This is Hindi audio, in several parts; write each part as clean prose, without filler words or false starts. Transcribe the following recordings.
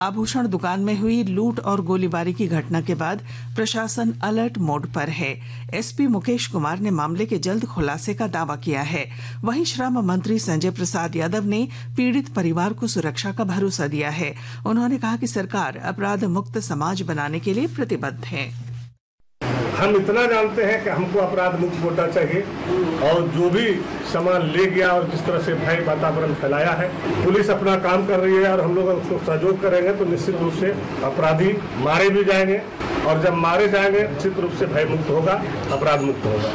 आभूषण दुकान में हुई लूट और गोलीबारी की घटना के बाद प्रशासन अलर्ट मोड पर है। एसपी मुकेश कुमार ने मामले के जल्द खुलासे का दावा किया है। वहीं श्रम मंत्री संजय प्रसाद यादव ने पीड़ित परिवार को सुरक्षा का भरोसा दिया है। उन्होंने कहा कि सरकार अपराध मुक्त समाज बनाने के लिए प्रतिबद्ध है। हम इतना जानते हैं कि हमको अपराध मुक्त वोटर चाहिए, और जो भी सामान ले गया और जिस तरह से भय वातावरण फैलाया है, पुलिस अपना काम कर रही है और हम लोग उसको सहयोग करेंगे तो निश्चित रूप से अपराधी मारे भी जाएंगे, और जब मारे जाएंगे निश्चित रूप से भय मुक्त होगा, अपराध मुक्त होगा।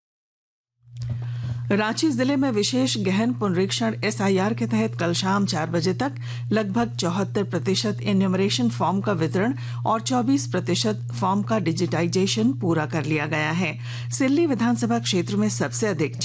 रांची जिले में विशेष गहन पुनरीक्षण एसआईआर के तहत कल शाम 4 बजे तक लगभग 74% इन्यूमरेशन फॉर्म का वितरण और 24% फॉर्म का डिजिटाइजेशन पूरा कर लिया गया है। सिल्ली विधानसभा क्षेत्र में सबसे अधिक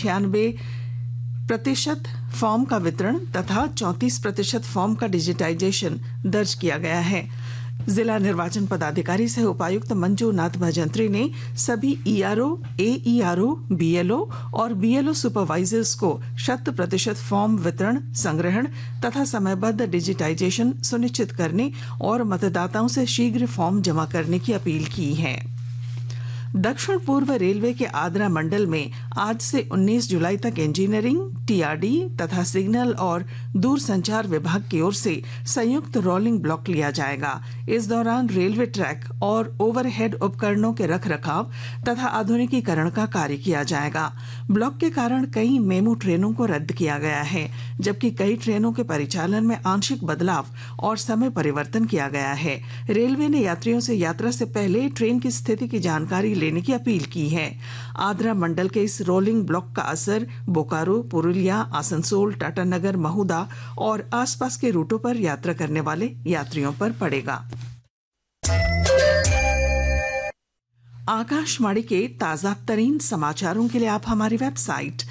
96% फॉर्म का वितरण तथा 34% फॉर्म का डिजिटाइजेशन दर्ज किया गया है। जिला निर्वाचन पदाधिकारी सह उपायुक्त मंजूनाथ भजंत्री ने सभी ईआरओ, एईआरओ, बीएलओ और बीएलओ सुपरवाइजर्स को 100% फॉर्म वितरण, संग्रहण तथा समयबद्ध डिजिटाइजेशन सुनिश्चित करने और मतदाताओं से शीघ्र फॉर्म जमा करने की अपील की है। दक्षिण पूर्व रेलवे के आद्रा मंडल में आज से 19 जुलाई तक इंजीनियरिंग, टीआरडी तथा सिग्नल और दूरसंचार विभाग की ओर से संयुक्त रोलिंग ब्लॉक लिया जाएगा। इस दौरान रेलवे ट्रैक और ओवरहेड उपकरणों के रखरखाव तथा आधुनिकीकरण का कार्य किया जाएगा। ब्लॉक के कारण कई मेमू ट्रेनों को रद्द किया गया है, जबकि कई ट्रेनों के परिचालन में आंशिक बदलाव और समय परिवर्तन किया गया है। रेलवे ने यात्रियों से यात्रा से पहले ट्रेन की स्थिति की जानकारी लेने की अपील की है। आद्रा मंडल के इस रोलिंग ब्लॉक का असर बोकारो, पुरुलिया, आसनसोल, टाटानगर, महुदा और आसपास के रूटों पर यात्रा करने वाले यात्रियों पर पड़ेगा। आकाशवाणी के ताजा तरीन समाचारों के लिए आप हमारी वेबसाइट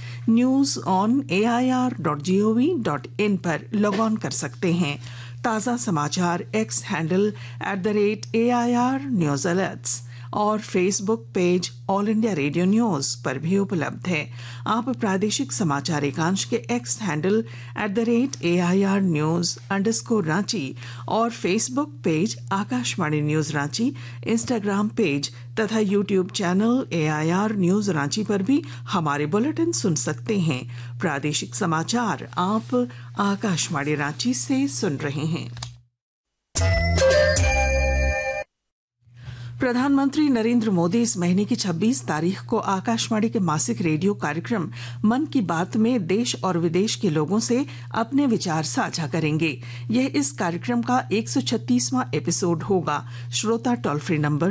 news.on.air.gov.in पर लॉग ऑन कर सकते हैं। ताजा समाचार x handle @AIR news alerts और Facebook page all India radio news पर भी उपलब्ध है। आप प्रादेशिक समाचार एकांश के एक्स हैंडल @AIR news_रांची और Facebook page Akashvani news Ranchi, Instagram page तथा YouTube channel AIR news Ranchi पर भी हमारे बुलेटिन सुन सकते हैं। प्रादेशिक समाचार आप आकाशवाणी रांची से सुन रहे हैं। प्रधानमंत्री नरेंद्र मोदी इस महीने की 26 तारीख को आकाशवाणी के मासिक रेडियो कार्यक्रम मन की बात में देश और विदेश के लोगों से अपने विचार साझा करेंगे। यह इस कार्यक्रम का 136वां एपिसोड होगा। श्रोता टोल फ्री नंबर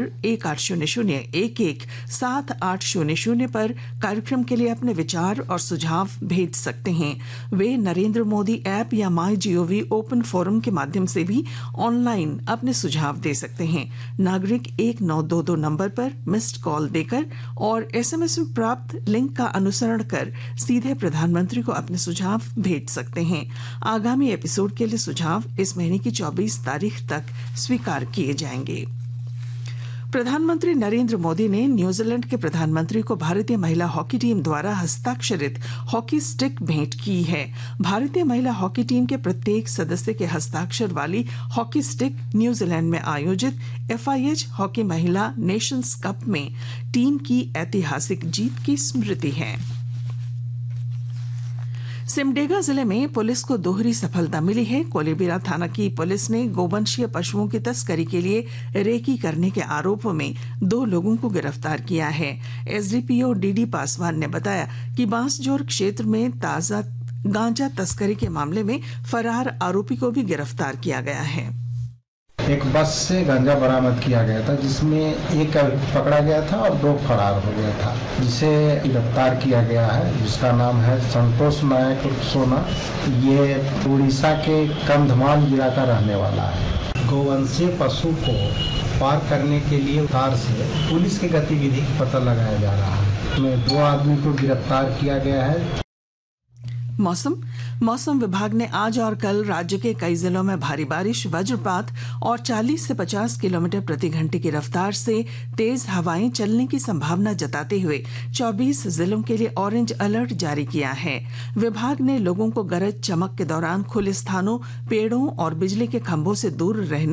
1800-11-7800 पर कार्यक्रम के लिए अपने विचार और सुझाव भेज सकते हैं। वे नरेंद्र मोदी ऐप या MyGov ओपन फोरम के माध्यम से भी ऑनलाइन अपने सुझाव दे सकते हैं। नागरिक 1922 नंबर पर मिस्ड कॉल देकर और SMS में प्राप्त लिंक का अनुसरण कर सीधे प्रधानमंत्री को अपने सुझाव भेज सकते हैं। आगामी एपिसोड के लिए सुझाव इस महीने की 24 तारीख तक स्वीकार किए जाएंगे। प्रधानमंत्री नरेंद्र मोदी ने न्यूजीलैंड के प्रधानमंत्री को भारतीय महिला हॉकी टीम द्वारा हस्ताक्षरित हॉकी स्टिक भेंट की है। भारतीय महिला हॉकी टीम के प्रत्येक सदस्य के हस्ताक्षर वाली हॉकी स्टिक न्यूजीलैंड में आयोजित FIH हॉकी महिला नेशंस कप में टीम की ऐतिहासिक जीत की स्मृति है। सिमडेगा जिले में पुलिस को दोहरी सफलता मिली है। कोलेबिरा थाना की पुलिस ने गोवंशीय पशुओं की तस्करी के लिए रेकी करने के आरोप में 2 लोगों को गिरफ्तार किया है। SDPO DD पासवान ने बताया कि बांसजोर क्षेत्र में ताजा गांजा तस्करी के मामले में फरार आरोपी को भी गिरफ्तार किया गया है। एक बस से गांजा बरामद किया गया था, जिसमें एक पकड़ा गया था और 2 फरार हो गया था, जिसे गिरफ्तार किया गया है, जिसका नाम है संतोष नायक सोना। ये उड़ीसा के कंधमाल जिला का रहने वाला है। गोवंशीय पशु को पार करने के लिए कार से पुलिस की गतिविधि का पता लगाया जा रहा है। इसमें 2 आदमी को गिरफ्तार किया गया है। मौसम विभाग ने आज और कल राज्य के कई जिलों में भारी बारिश, वज्रपात और 40 से 50 किलोमीटर प्रति घंटे की रफ्तार से तेज हवाएं चलने की संभावना जताते हुए 24 जिलों के लिए ऑरेंज अलर्ट जारी किया है। विभाग ने लोगों को गरज चमक के दौरान खुले स्थानों, पेड़ों और बिजली के खंभों से दूर रहने